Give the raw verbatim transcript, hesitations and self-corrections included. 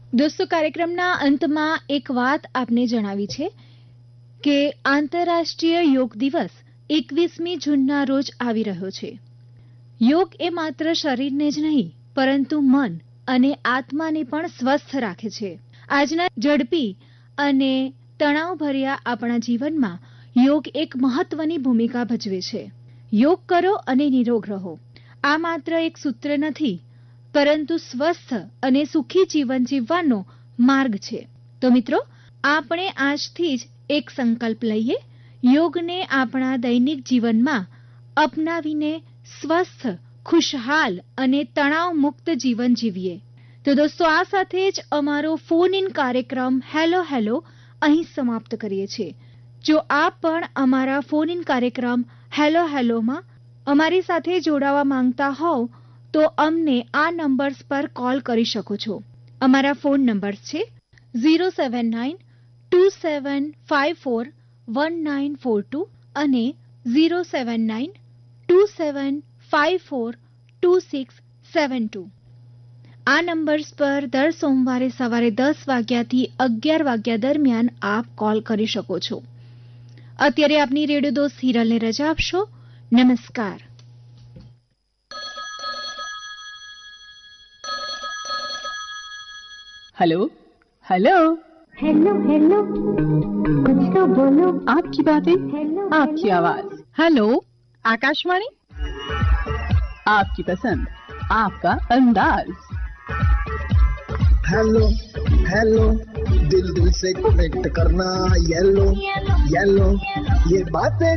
દોસ્તો, કાર્યક્રમના અંતમાં એક વાત આપને જણાવી છે કે આંતરરાષ્ટ્રીય યોગ દિવસ એકવીસમી જૂનના રોજ આવી રહ્યો છે. યોગ એ માત્ર શરીરને જ નહીં પરંતુ મન અને આત્માને પણ સ્વસ્થ રાખે છે. આજના ઝડપી અને તણાવભર્યા આપણા જીવનમાં યોગ એક મહત્વની ભૂમિકા ભજવે છે. યોગ કરો અને નિરોગ રહો, આ માત્ર એક સૂત્ર નથી પરંતુ સ્વસ્થ અને સુખી જીવન જીવવાનો માર્ગ છે. તો મિત્રો, આપણે આજથી જ એક સંકલ્પ લઈએ, યોગને આપણા દૈનિક જીવનમાં અપનાવીને સ્વસ્થ, ખુશહાલ અને તણાવ મુક્ત જીવન જીવીએ. તો દોસ્તો, આ સાથે જ અમારો ફોન ઇન કાર્યક્રમ હેલો હેલો અહીં સમાપ્ત કરીએ છીએ. જો આપ પણ અમારા ફોન ઇન કાર્યક્રમ હેલો હેલોમાં અમારી સાથે જોડાવા માંગતા હોવ તો અમને આ નંબર્સ પર કોલ કરી શકો છો. અમારા ફોન નંબર્સ છે zero seven nine two seven five four one nine four two અને zero seven nine two seven five four two six seven two. આ નંબર્સ પર દર સોમવારે સવારે દસ વાગ્યાથી અગિયાર વાગ્યા દરમિયાન આપ કોલ કરી શકો છો. અત્યારે આપની રેડિયો દોસ્ત હિરલને રજા આપશો. નમસ્કાર. हेलो हेलो हेलो हेलो कुछ तो बोलो. आपकी बातें आपकी आवाज. हेलो आकाशवाणी, आपकी पसंद आपका अंदाज. हेलो हेलो दिल दिल से कनेक्ट करना. येलो येलो ये बातें